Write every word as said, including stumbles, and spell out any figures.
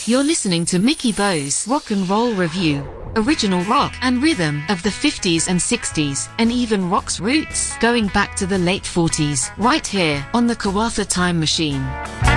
You're listening to Mickey Bo's Rock and Roll Review. Original rock and rhythm of the fifties and sixties, and even rock's roots going back to the late forties, right here on the Kawatha Time Machine.